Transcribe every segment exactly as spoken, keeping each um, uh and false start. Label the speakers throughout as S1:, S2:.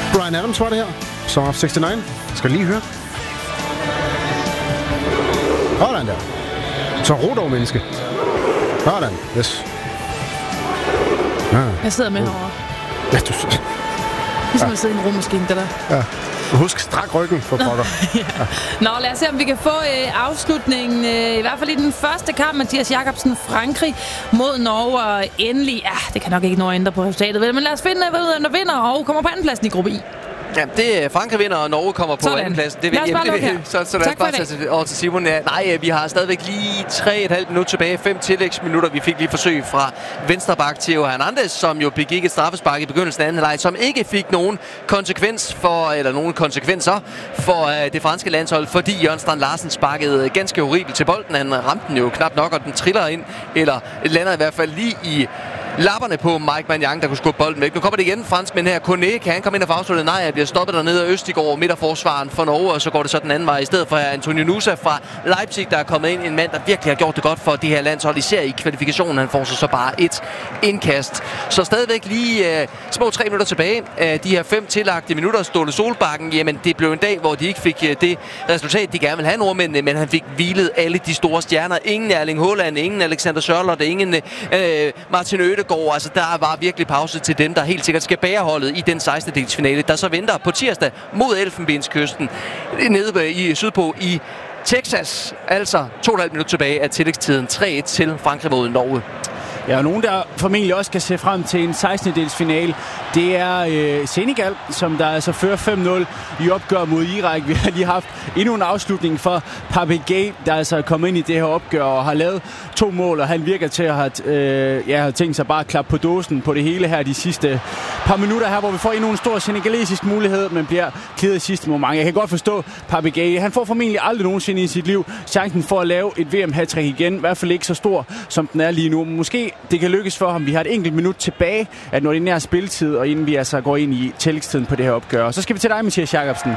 S1: Bryan Adams var det her. Song of seksogtres. Skal lige høre. Sådan der. Så ro dog, menneske. Sådan. Yes.
S2: Ja. Jeg sidder med herovre.
S1: Ja, du...
S2: Ligesom ja. At sidde i en rummaskine, det der.
S1: Ja. Husk, strak ryggen for pokker.
S2: Ja. Nå, lad os se, om vi kan få øh, afslutningen. Øh, I hvert fald i den første kamp, Mathias Jakobsen, Frankrig mod Norge. Og endelig, ja, det kan nok ikke nå at ændre på resultatet, men lad os finde, hvem der vinder og kommer på andenpladsen i gruppe I.
S3: Ja, det er Frankrig vinder, og Norge kommer på
S2: Sådan.
S3: andenpladsen. Det
S2: lad os bare lukke her.
S3: Så, så lad os bare tage over til Simon. Ja, nej, vi har stadigvæk lige tre og et halvt minut tilbage. Fem tillægsminutter. Vi fik lige forsøg fra venstreback Theo Hernandez, som jo begik et straffespark i begyndelsen af anden halvleg, som ikke fik nogen konsekvens for, eller nogen konsekvenser for uh, det franske landshold, fordi Jørgen Strand Larsen sparkede ganske horribelt til bolden. Han ramte den jo knap nok, og den triller ind, eller lander i hvert fald lige i lapperne på Mike Maignan, der kunne skubbe bolden væk. Nu kommer det igen, franskmænd her. Kone, kan han komme ind og få afsluttet? Nej, jeg bliver stoppet dernede af Østigård, midterforsvaren for Norge, og så går det så den anden vej. I stedet for Antonio Nusa fra Leipzig, der er kommet ind. En mand, der virkelig har gjort det godt for det her landshold, især i kvalifikationen. Han får så, så bare et indkast. Så stadigvæk lige uh, små tre minutter tilbage. Uh, de her fem tillagte minutter, Ståle Solbakken, jamen det blev en dag, hvor de ikke fik uh, det resultat, de gerne ville have, nordmændene, men han fik hvilet alle de store stjerner. Ingen Erling Haaland, ingen Alexander Sørloth, ingen uh, Martin Ødegaard. Altså, der var virkelig pause til dem, der helt sikkert skal bære holdet i den sekstende dels finale, der så venter på tirsdag mod Elfenbenskysten nede i sydpå i Texas. Altså to og et halvt minut tilbage af tillægstiden. tre et til Frankrig mod Norge.
S4: Ja, og nogen, der formentlig også skal se frem til en sekstende dels finale, det er øh, Senegal, som der altså fører fem nul i opgør mod Irak. Vi har lige haft endnu en afslutning for Pape Gueye, der altså er kommet ind i det her opgør og har lavet to mål, og han virker til at have, øh, ja, have tænkt sig bare at klappe på dåsen på det hele her de sidste par minutter her, hvor vi får endnu en stor senegalesisk mulighed, men bliver klædet i sidste moment. Jeg kan godt forstå Pape Gueye. Han får formentlig aldrig nogensinde i sit liv chancen for at lave et V M-hattrick igen. I hvert fald ikke så stor, som den er lige nu. Måske det kan lykkes for ham. Vi har et enkelt minut tilbage at nå det nær spilletid, og inden vi altså går ind i tillægstiden på det her opgør. Og så skal vi til dig, Mathias Jakobsen.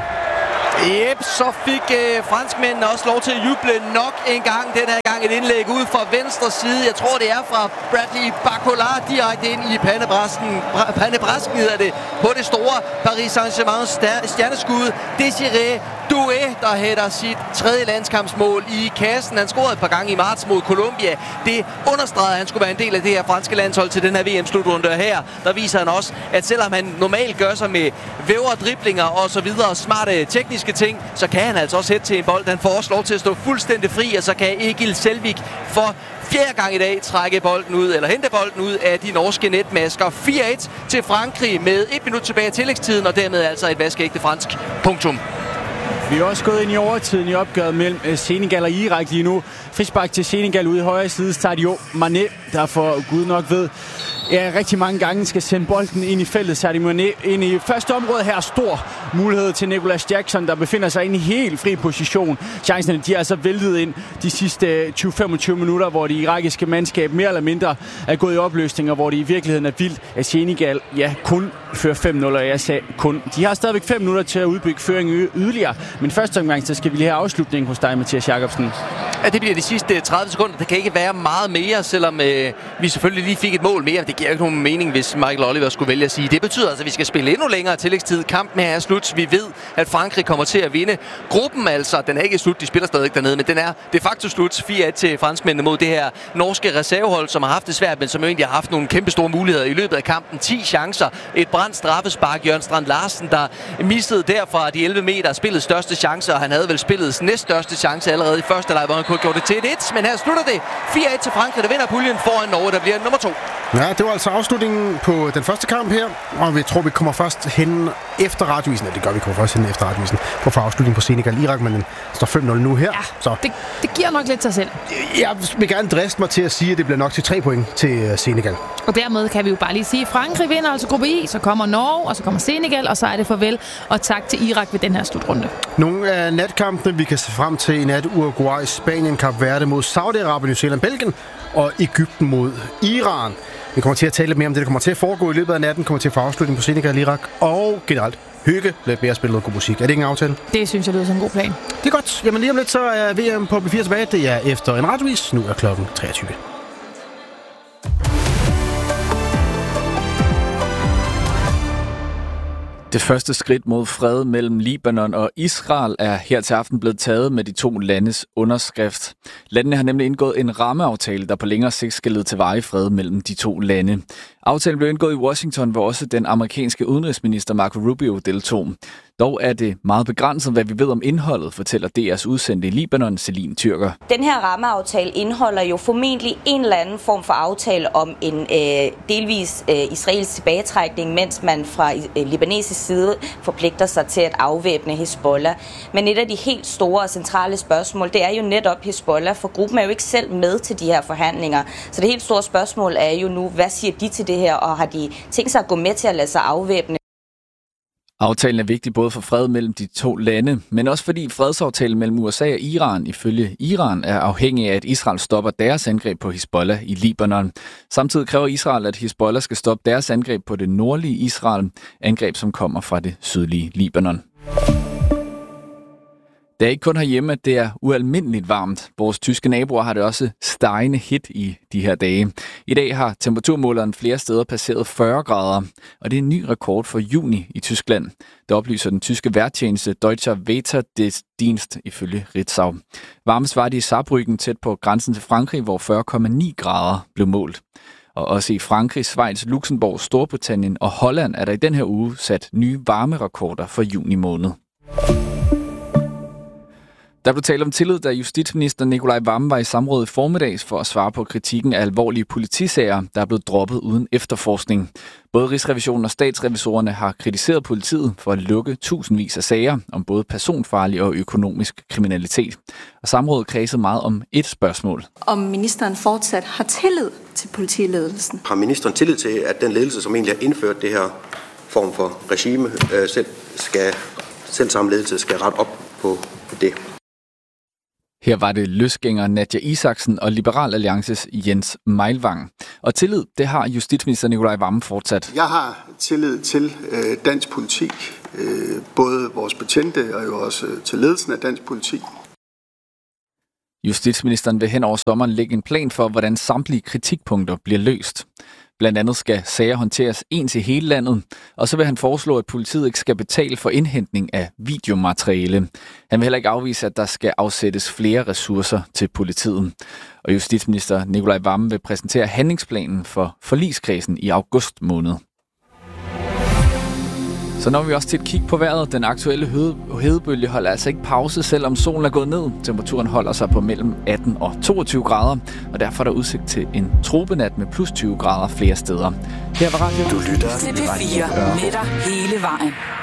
S3: Yep, så fik øh, franskmændene også lov til at juble nok en gang. Den her gang et indlæg ud fra venstre side. Jeg tror, det er fra Bradley Barcola direkte ind i pandebrasken. Pandebrasken hedder det på det store Paris Saint-Germain stjerneskud. Désiré Doué, der hætter sit tredje landskampsmål i kassen. Han scorede et par gange i marts mod Colombia. Det understregede, at han skulle være en del af det her franske landshold til den her V M-slutrunde her. Der viser han også, at selvom han normalt gør sig med vævre, driblinger og så videre, smarte tekniske ting, så kan han altså også hætte til en bold. Han får også lov til at stå fuldstændig fri, og så kan Egil Selvik for fjerde gang i dag trække bolden ud, eller hente bolden ud af de norske netmasker. fire et til Frankrig med et minut tilbage af tillægstiden, og dermed altså et vaskeægte fransk punktum.
S4: Vi er også gået ind i overtiden i opgøret mellem Senegal og Irak lige nu. Frispark til Senegal ude i højre side. Sadio Mané, der for Gud nok ved, ja, rigtig mange gange skal sende bolden ind i feltet. Sadio Mané ind i første område her. Stor mulighed til Nicolas Jackson, der befinder sig inde i helt fri position. Chancerne, de er altså væltet ind de sidste tyve til femogtyve minutter, hvor det irakiske mandskab mere eller mindre er gået i opløsning, og hvor det i virkeligheden er vildt, at Senegal, ja, kun fører fem nul, og jeg sagde kun. De har stadigvæk fem minutter til at udbygge føringen yderligere, men første omgang, så skal vi lige have afslutningen hos dig, Mathias Jakobsen.
S3: Ja, det bliver de sidste tredive sekunder. Det kan ikke være meget mere, selvom øh, vi selvfølgelig lige fik et mål mere. Det giver ikke nogen mening, hvis Michael Oliver skulle vælge at sige. Det betyder altså, at vi skal spille endnu længere tillægstid. Kampen her er slut. Vi ved, at Frankrig kommer til at vinde. Gruppen altså, den er ikke slut. De spiller stadig dernede, men den er de facto slut. fire et til franskmændene mod det her norske reservehold, som har haft det svært, men som jo egentlig har haft nogle kæmpe store muligheder i løbet af kampen. ti chancer. Et brændt straffespark. Jørgen Strand Larsen, der missede derfra de elleve meter, spillets største chance, og han havde vel spillets næststørste chance allerede i første leg, hvor han kunne have gjort det til et et. Men her slutter det. fire et til Frankrig, der vinder puljen foran Norge, der bliver nummer to.
S1: Ja, det var altså afslutningen på den første kamp her, og vi tror, vi kommer først hen efter radiovisen. Ja, det gør vi, kommer først hen efter radiovisen på for afslutningen på Senegal-Irak, men den står fem nul nu her.
S2: Ja,
S1: så
S2: det, det giver nok lidt sig selv.
S1: Jeg vil gerne driste mig til at sige, at det bliver nok til tre point til Senegal.
S2: Og dermed kan vi jo bare lige sige, at Frankrig vinder altså gruppe I, så kommer Norge, og så kommer Senegal, og så er det farvel og tak til Irak ved den her slutrunde.
S1: Nogle af natkampene, vi kan se frem til i nat: Uruguay, Spanien, Kap Verde mod Saudi-Arabien, New Zealand, Belgien og Egypten mod Iran. Vi kommer til at tale lidt mere om det, der kommer til at foregå i løbet af natten, kommer til at få afslutning på Senegal, Irak og generelt hygge lidt mere at spille noget god musik. Er det ikke en aftale?
S2: Det synes jeg lyder som en god plan.
S1: Det er godt. Jamen lige om lidt, så er V M på B fire tilbage. Det er efter en radiovis. Nu er klokken treogtyve.
S5: Det første skridt mod fred mellem Libanon og Israel er her til aften blevet taget med de to landes underskrift. Landene har nemlig indgået en rammeaftale, der på længere sigt skal lede til varig fred mellem de to lande. Aftalen blev indgået i Washington, hvor også den amerikanske udenrigsminister Marco Rubio deltog. Dog er det meget begrænset, hvad vi ved om indholdet, fortæller D R's udsendte i Libanon, Celine Tyrker.
S6: Den her rammeaftale indeholder jo formentlig en eller anden form for aftale om en øh, delvis øh, israelsk tilbagetrækning, mens man fra øh, libanesisk side forpligter sig til at afvæbne Hezbollah. Men et af de helt store og centrale spørgsmål, det er jo netop Hezbollah, for gruppen er jo ikke selv med til de her forhandlinger. Så det helt store spørgsmål er jo nu, hvad siger de til det her, og har de tænkt sig at gå med til at lade sig afvæbne?
S5: Aftalen er vigtig både for fred mellem de to lande, men også fordi fredsaftalen mellem U S A og Iran ifølge Iran er afhængig af, at Israel stopper deres angreb på Hezbollah i Libanon. Samtidig kræver Israel, at Hezbollah skal stoppe deres angreb på det nordlige Israel, angreb som kommer fra det sydlige Libanon. Det er ikke kun herhjemme, at det er ualmindeligt varmt. Vores tyske naboer har det også stegende hit i de her dage. I dag har temperaturmåleren flere steder passeret fyrre grader, og det er en ny rekord for juni i Tyskland. Det oplyser den tyske vejrtjeneste Deutscher Wetterdienst ifølge Ritzau. Varmest var det i Saarbrücken tæt på grænsen til Frankrig, hvor fyrre komma ni grader blev målt. Og også i Frankrig, Schweiz, Luxembourg, Storbritannien og Holland er der i den her uge sat nye varmerekorder for juni måned. Der blev talt om tillid, da justitsminister Nicolai Wammen var i samråd i formiddags for at svare på kritikken af alvorlige politisager, der er blevet droppet uden efterforskning. Både Rigsrevisionen og statsrevisorerne har kritiseret politiet for at lukke tusindvis af sager om både personfarlig og økonomisk kriminalitet. Og samrådet kredsede meget om et spørgsmål.
S7: Om ministeren fortsat har tillid til politiledelsen?
S8: Har ministeren tillid til, at den ledelse, som egentlig har indført det her form for regime, selv, skal, selv samme ledelse skal rette op på det?
S5: Her var det løsgænger Nadja Isaksen og Liberal Alliances Jens Meilvang. Og tillid, det har justitsminister Nicolai Wammen fortsat.
S9: Jeg har tillid til øh, dansk politi, øh, både vores betjente og jo også øh, til ledelsen af dansk politi.
S5: Justitsministeren vil hen over sommeren lægge en plan for, hvordan samtlige kritikpunkter bliver løst. Blandt andet skal sager håndteres ens i hele landet, og så vil han foreslå, at politiet ikke skal betale for indhentning af videomateriale. Han vil heller ikke afvise, at der skal afsættes flere ressourcer til politiet. Og justitsminister Nicolai Wammen vil præsentere handlingsplanen for forligskredsen i august måned. Så når vi også til et kig på vejret. Den aktuelle hedebølge holder altså ikke pause, selvom solen er gået ned. Temperaturen holder sig på mellem atten og toogtyve grader, og derfor er der udsigt til en tropenat med plus tyve grader flere steder. Her var Radio.
S10: Du lytter til P fire med dig hele vejen.